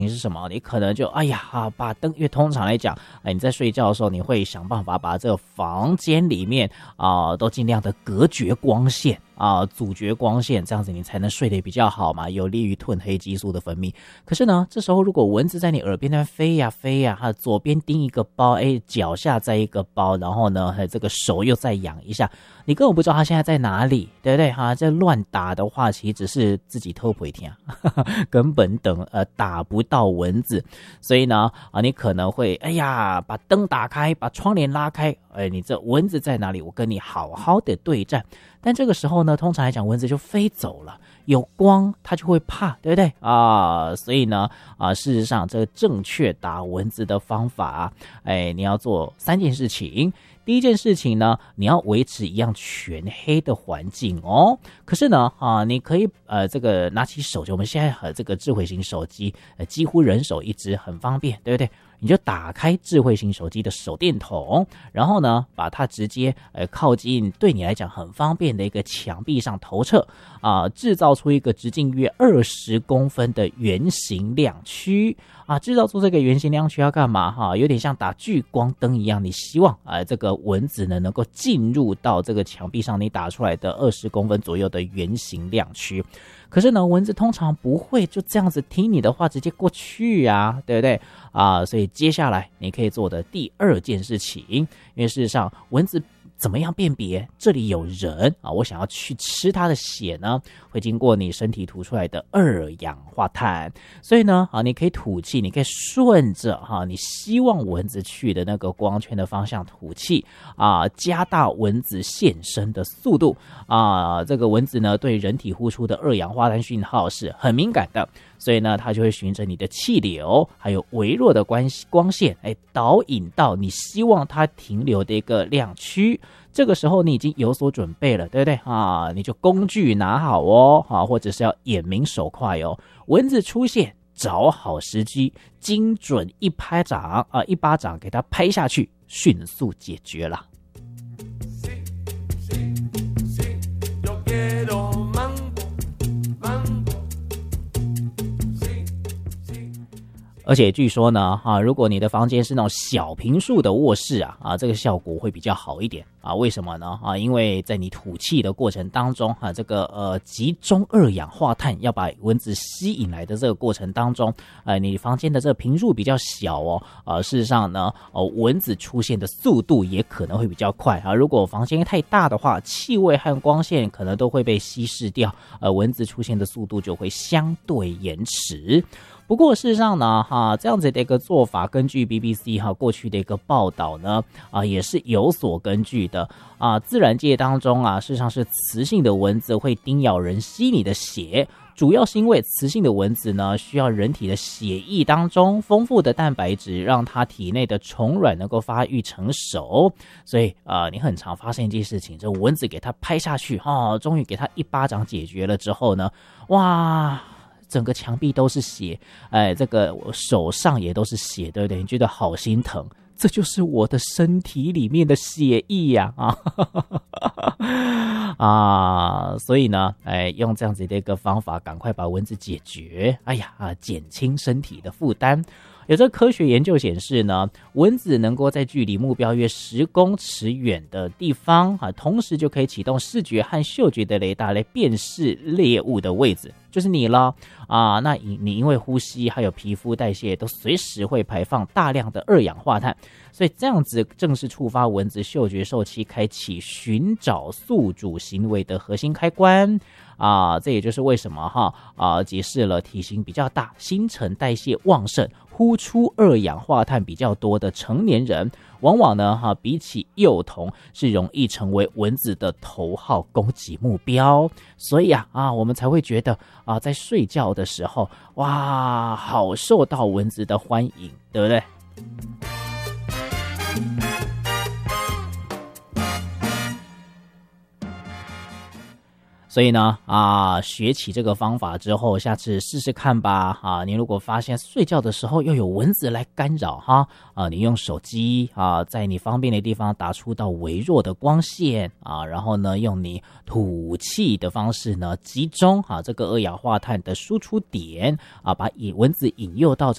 你是什么？你可能就把灯，因为通常来讲，你在睡觉的时候，你会想办法把这个房间里面都尽量的隔绝光线阻绝光线，这样子你才能睡得比较好嘛，有利于褪黑激素的分泌。可是呢，这时候如果蚊子在你耳边那飞呀飞呀，它左边叮一个包，脚下再一个包，然后呢，这个手又再痒一下，你根本不知道它现在在哪里，对不对？这乱打的话，其实只是自己偷窥听，根本打不到蚊子。所以呢，你可能会把灯打开，把窗帘拉开，你这蚊子在哪里？我跟你好好的对战。但这个时候呢，通常来讲，蚊子就飞走了。有光它就会怕，对不对所以呢事实上这个正确打蚊子的方法你要做3件事情。第一件事情呢，你要维持一样全黑的环境哦。可是呢你可以这个拿起手机，我们现在这个智慧型手机几乎人手一只，很方便，对不对？你就打开智慧型手机的手电筒，然后呢把它直接靠近对你来讲很方便的一个墙壁上投射制造出一个直径约20公分的圆形亮区制造出这个圆形亮区要干嘛有点像打聚光灯一样，你希望这个蚊子呢能够进入到这个墙壁上你打出来的20公分左右的圆形亮区。可是呢，蚊子通常不会就这样子听你的话直接过去对不对所以接下来你可以做的第2件事情，因为事实上蚊子怎么样辨别这里有人我想要去吃它的血呢？会经过你身体吐出来的2氧化碳。所以呢你可以吐气，你可以顺着你希望蚊子去的那个光圈的方向吐气加大蚊子现身的速度这个蚊子呢对人体呼出的2氧化碳讯号是很敏感的，所以呢它就会循着你的气流还有微弱的光线导引到你希望它停留的一个亮区。这个时候你已经有所准备了，对不对你就工具拿好或者是要眼明手快蚊子出现找好时机，精准一巴掌给它拍下去，迅速解决了。而且据说呢如果你的房间是那种小坪数的卧室这个效果会比较好一点为什么呢因为在你吐气的过程当中这个集中2氧化碳要把蚊子吸引来的这个过程当中你房间的这个坪数比较小事实上呢蚊子出现的速度也可能会比较快如果房间太大的话，气味和光线可能都会被稀释掉蚊子出现的速度就会相对延迟。不过事实上呢这样子的一个做法，根据 BBC 过去的一个报道呢也是有所根据的自然界当中事实上是雌性的蚊子会叮咬人吸你的血，主要是因为雌性的蚊子呢需要人体的血液当中丰富的蛋白质，让它体内的虫卵能够发育成熟。所以你很常发现一件事情，这蚊子给它拍下去终于给它一巴掌解决了之后呢，哇，整个墙壁都是血这个手上也都是血，对不对？你觉得好心疼，这就是我的身体里面的血液所以呢用这样子的一个方法赶快把蚊子解决减轻身体的负担。有这个科学研究显示呢，蚊子能够在距离目标约10公尺远的地方同时就可以启动视觉和嗅觉的雷达来辨识猎物的位置，就是你了那你因为呼吸还有皮肤代谢都随时会排放大量的2氧化碳，所以这样子正是触发蚊子嗅觉受器开启寻找宿主行为的核心开关这也就是为什么解释了体型比较大、新陈代谢旺盛、呼出2氧化碳比较多的成年人，往往呢比起幼童是容易成为蚊子的头号攻击目标。所以我们才会觉得在睡觉的时候哇，好受到蚊子的欢迎，对不对？所以呢学起这个方法之后，下次试试看吧你如果发现睡觉的时候又有蚊子来干扰你用手机在你方便的地方打出到微弱的光线然后呢用你吐气的方式呢集中这个2氧化碳的输出点把蚊子引诱到